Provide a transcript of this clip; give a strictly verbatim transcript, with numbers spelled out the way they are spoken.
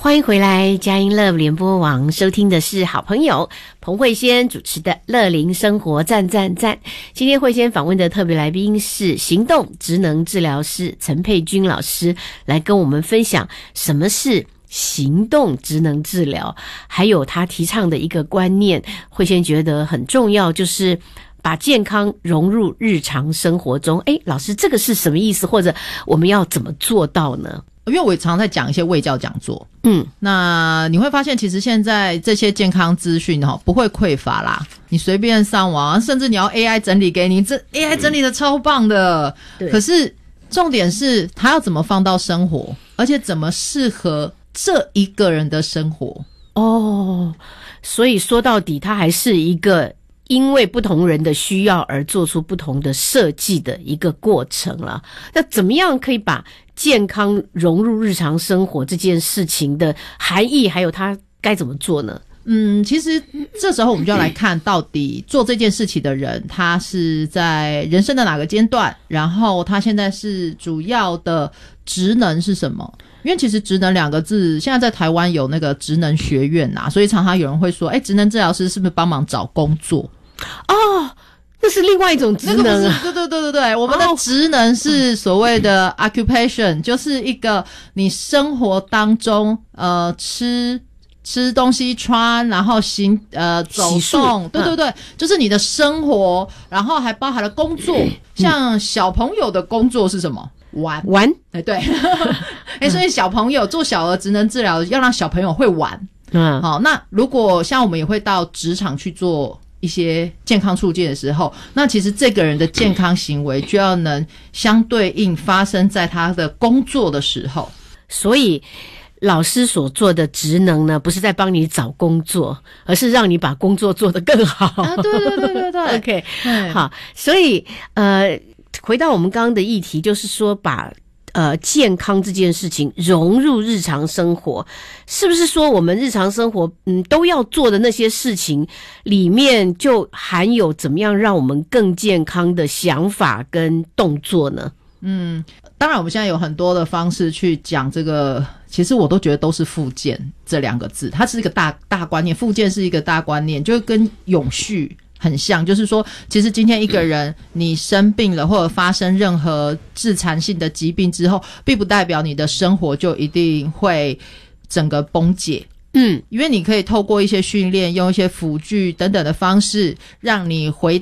欢迎回来，佳音乐联播网收听的是好朋友彭慧仙主持的乐龄生活赞赞赞。今天慧仙访问的特别来宾是行动职能治疗师陈佩君老师，来跟我们分享什么是行动职能治疗，还有他提倡的一个观念，慧仙觉得很重要，就是把健康融入日常生活中。诶，老师，这个是什么意思？或者我们要怎么做到呢？ 因为我常常在讲一些卫教讲座， 嗯， 那你会发现其实现在这些健康资讯不会匮乏啦，你随便上网，甚至你要 A I 整理给你，这 A I 整理的超棒的， 对， 可是重点是它要怎么放到生活，而且怎么适合这一个人的生活。 哦，所以说到底它还是一个因为不同人的需要而做出不同的设计的一个过程了。那怎么样可以把健康融入日常生活这件事情的含义，还有它该怎么做呢？ 嗯，其实这时候我们就要来看到底做这件事情的人他是在人生的哪个阶段，然后他现在是主要的职能是什么。因为其实职能两个字现在在台湾有那个职能学院啊，所以常常有人会说，诶，职能治疗师是不是帮忙找工作？ 哦，那是另外一种职能啊。 那个不是，对对对对对，我们的职能是所谓的 occupation， 就是一个你生活当中呃吃吃东西穿，然后行呃走动，对对对、嗯，就是你的生活，然后还包含了工作。像小朋友的工作是什么？玩玩， 哎对，哎，所以小朋友做小儿职能治疗，要让小朋友会玩。嗯，好，那如果像我们也会到职场去做一些健康促进的时候，那其实这个人的健康行为就要能相对应发生在他的工作的时候。 所以老师所做的职能呢，不是在帮你找工作，而是让你把工作做得更好。 啊，对对对对对 OK， 好，所以呃，回到我们刚刚的议题，就是说把呃健康这件事情融入日常生活，是不是说我们日常生活嗯都要做的那些事情里面就含有怎么样让我们更健康的想法跟动作呢？ 嗯，当然我们现在有很多的方式去讲这个，其实我都觉得都是复健这两个字，它是一个大大观念，复健是一个大观念，就跟永续很像，就是说其实今天一个人你生病了或者发生任何致残性的疾病之后，并不代表你的生活就一定会整个崩解。嗯，因为你可以透过一些训练，用一些辅具等等的方式，让你回